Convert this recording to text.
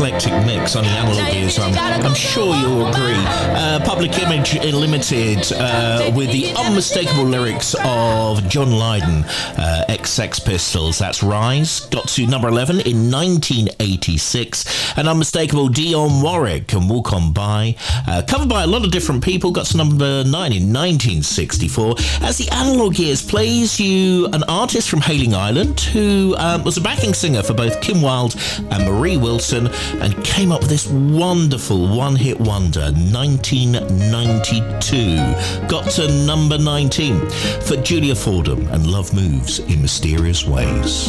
eclectic mix on the Analog Ears. I'm sure you'll agree. Public Image Limited with the unmistakable lyrics of John Lydon, ex-Sex Pistols. That's Rise. Got to number 11 in 1986. And unmistakable Dionne Warwick and Walk On By. Covered by a lot of different people. Got to number 9 in 1964. As the Analog Ears plays you an artist from Hayling Island who was a backing singer for both Kim Wilde and Marie Wilson and came up with this wonderful one-hit wonder, 1992. Got to number 19 for Julia Fordham and Love Moves in Mysterious Ways.